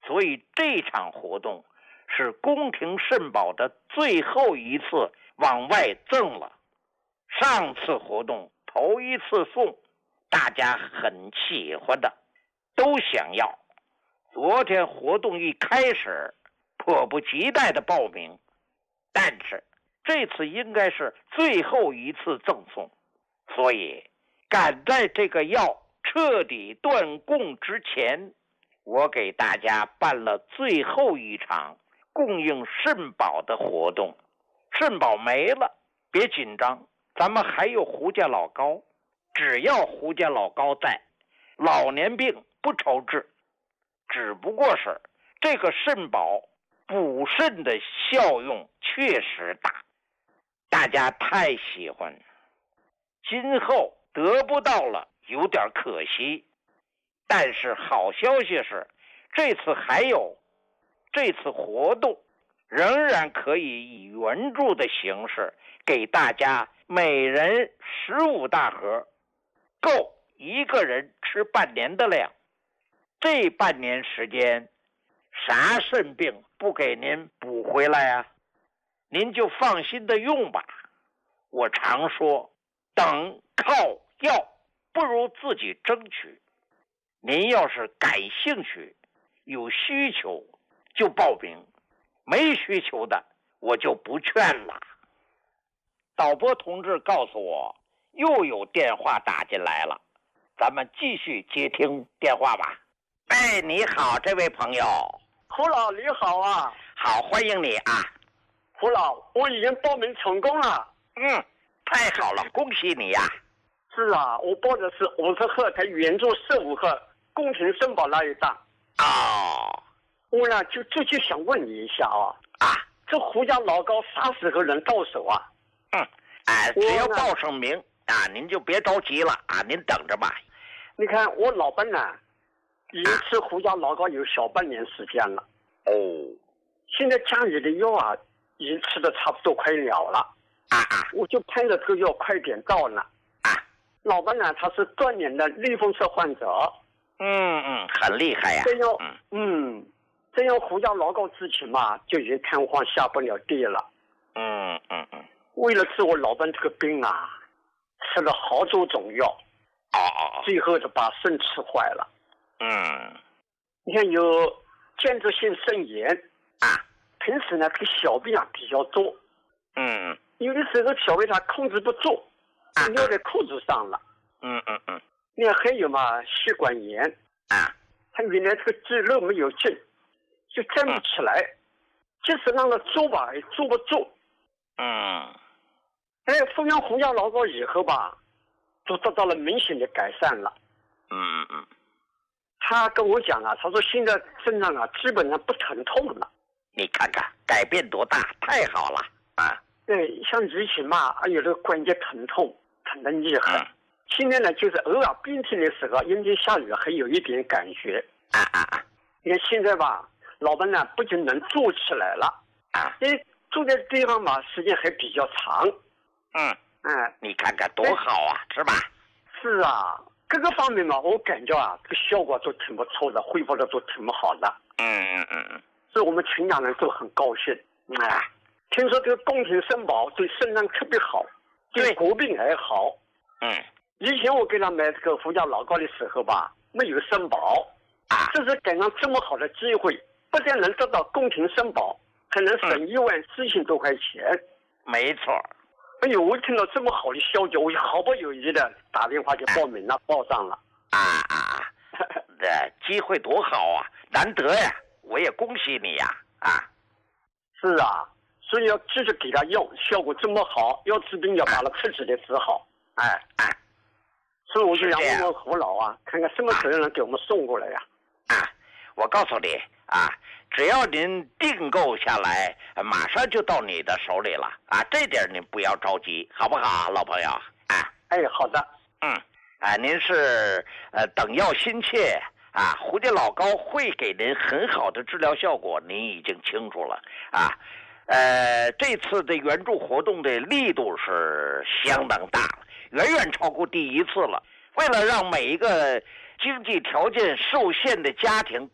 所以这场活动是宫廷肾宝的最后一次往外赠了。上次活动头一次送，大家很喜欢的，都想要。昨天活动一开始，迫不及待的报名，但是这次应该是最后一次赠送，所以赶在这个药彻底断供之前，我给大家办了最后一场供应肾宝的活动。肾宝没了，别紧张，咱们还有胡家老高，只要胡家老高在，老年病不愁治。只不过是这个肾宝补肾的效用确实大，大家太喜欢，今后得不到了有点可惜。但是好消息是，这次活动仍然可以以援助的形式给大家每人15大盒，够一个人吃半年的量。这半年时间，啥肾病不给您补回来啊？您就放心的用吧。我常说，等靠药不如自己争取。您要是感兴趣，有需求就报名，没需求的我就不劝了。导播同志告诉我，又有电话打进来了，咱们继续接听电话吧。哎，你好，这位朋友。 胡老你好啊。 好，欢迎你啊。 胡老，我已经报名成功了。 太好了，恭喜你呀。 是啊，我报的是50赫才援助15赫宫廷肾宝那一档。我呢就想问你一下这胡家老高啥时候能到手啊？ 只要报上名您就别着急了您等着吧。 你看我老伴呢已经吃胡家老高有小半年时间了。现在家里的药已经吃的差不多快了了。我就盼着这个药快点到呢。老伴呢他是断年的类风湿患者。 很厉害呀。 这样胡家老高之前嘛就已经瘫痪下不了地了。为了治我老伴这个病吃了好多种药。最后就把肾吃坏了。你看有间质性肾炎平时呢这个小便比较多。有的时候小便他控制不住，尿在裤子上了。那还有嘛血管炎他原来这个肌肉没有劲，就站不起来，即使让他坐吧也坐不住。服用胡家老高以后吧，都得到了明显的改善了。他跟我讲他说现在身上基本上不疼痛了。 你看看改变多大，太好了对，像以前嘛有这个关节疼痛，疼得厉害。现在呢就是偶尔冰天的时候，阴天下雨还有一点感觉。你看现在吧，老伴呢不仅能坐起来了坐在地方嘛时间还比较长。 你看看多好是吧？ 是啊，各个方面嘛我感觉这个效果都挺不错的，恢复的都挺好的。所以我们全家人都很高兴。听说这个宫廷肾宝对肾脏特别好，对国病还好。以前我给他买这个胡家老高的时候吧没有肾宝这是赶上这么好的机会，不但能得到宫廷肾宝，还能省14000多块钱。 没错。 哎呦，我听到这么好的消息，我毫不犹豫的打电话就报名了，报上了。这机会多好难得呀，我也恭喜你呀。 是啊，所以要继续给他用，效果这么好，要治病要把它彻底的治好。所以我就想问问胡老看看什么时候能给我们送过来呀？ 我告诉你只要您订购下来，马上就到你的手里了这点您不要着急，好不好，老朋友？ 好的。 您是等药心切胡家老高会给您很好的治疗效果，您已经清楚了这次的援助活动的力度是相当大了，远远超过第一次了。为了让每一个经济条件受限的家庭